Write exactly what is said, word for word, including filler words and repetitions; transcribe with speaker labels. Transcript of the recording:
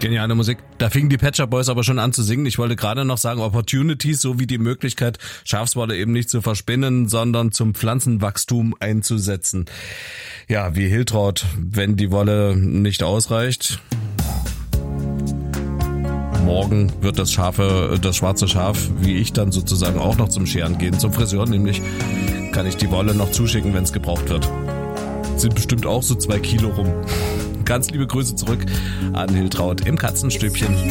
Speaker 1: Geniale Musik. Da fingen die Pet Shop Boys aber schon an zu singen. Ich wollte gerade noch sagen, Opportunities sowie die Möglichkeit, Schafswolle eben nicht zu verspinnen, sondern zum Pflanzenwachstum einzusetzen. Ja, wie Hiltraud, wenn die Wolle nicht ausreicht. Morgen wird das Schafe, das schwarze Schaf, wie ich dann sozusagen auch noch zum Scheren gehen, zum Friseur nämlich, kann ich die Wolle noch zuschicken, wenn es gebraucht wird. Sind bestimmt auch so zwei Kilo rum. Ganz liebe Grüße zurück an Hiltraud im Katzenstübchen.